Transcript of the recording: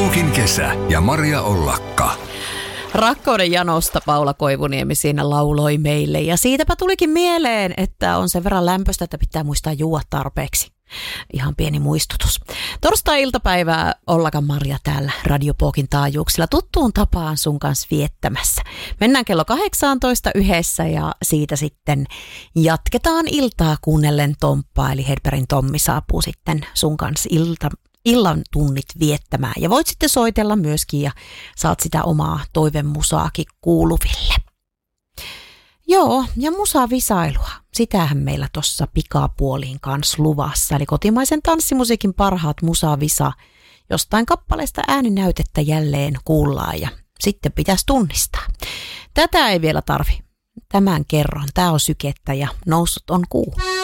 Pookin kesä ja Maria Ollakka. Rakkauden janosta Paula Koivuniemi siinä lauloi meille ja siitäpä tulikin mieleen, että on sen verran lämpöistä, että pitää muistaa juoda tarpeeksi. Ihan pieni muistutus. Torstai-iltapäivää Ollakan Maria täällä Radio Pookin taajuuksilla tuttuun tapaan sun kanssa viettämässä. Mennään kello 18 yhdessä ja siitä sitten jatketaan iltaa kuunnellen Tomppaa, eli Hedbergin Tommi saapuu sitten sun kanssa illan tunnit viettämään. Ja voit sitten soitella myöskin ja saat sitä omaa toivemusaakin kuuluville. Joo, ja musavisailua. Sitähän meillä tuossa pikapuoliin kanssa luvassa. Eli kotimaisen tanssimusiikin parhaat musavisa. Jostain kappaleesta ääninäytettä jälleen kuullaan ja sitten pitäisi tunnistaa. Tätä ei vielä tarvi. Tämän kerron. Tää on Sykettä ja noussut on kuu.